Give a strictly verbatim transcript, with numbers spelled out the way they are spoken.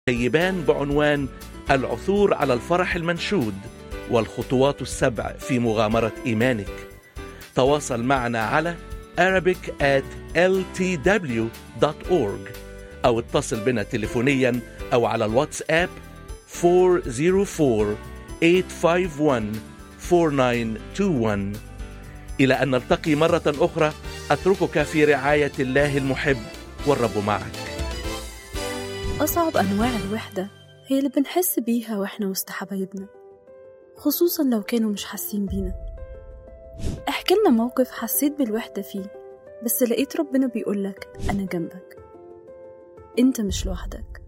كتيبان بعنوان العثور على الفرح المنشود والخطوات السبع في مغامرة إيمانك. تواصل معنا على arabic at l t w dot org أو اتصل بنا تليفونيا أو على الواتساب four zero four eight five one four nine two one. إلى أن نلتقي مرة أخرى، أتركك في رعاية الله المحب والرب معك. أصعب أنواع الوحدة هي اللي بنحس بيها وإحنا وسط حبايبنا، خصوصاً لو كانوا مش حاسين بينا. احكي لنا موقف حسيت بالوحدة فيه، بس لقيت ربنا بيقولك أنا جنبك، أنت مش لوحدك.